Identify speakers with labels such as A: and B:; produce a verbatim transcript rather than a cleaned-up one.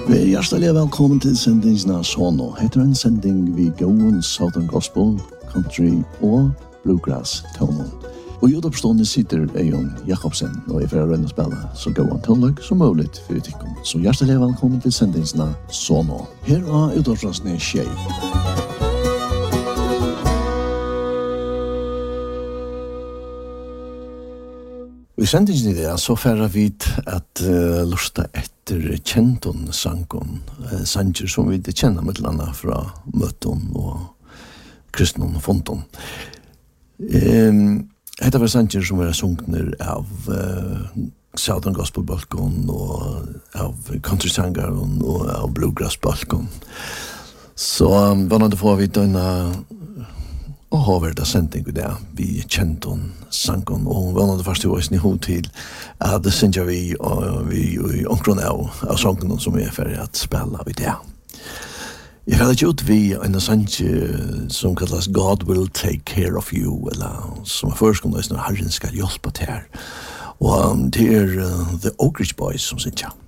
A: Vi er hjertelig velkommen til sendingsna Sono. Heter en sending vi gåen Southern Gospel, Country og Bluegrass tonen. Og i utoppstående sitter Eion Jakobsen, og jeg får røyne spille så gåen tonløk som mulig for utikken. Så hjertelig velkommen til sendingsna Sono. Her er utoppstående Tjej. I sendingen i det så færer vi at uh, lusta etter kjenton sangon, uh, sanger som vi kjenner med landa fra møton og kristnon og fonton. Um, Hetta var sanger som var sungner av uh, Southern Gospel balkon og av country sanger og av bluegrass balkon. Så um, var det får vi denne og har vært av sending i det. Vi kjente hun sangen, og vi var det første var i hod til at det synger vi og vi i omkron av, av sangen som vi er ferdig at spille i det. Jeg har ikke ut vi en sang som kalles God Will Take Care of You, eller som er først når Herren skal hjelpe til her. Og det er uh, The Oak Ridge Boys som synger.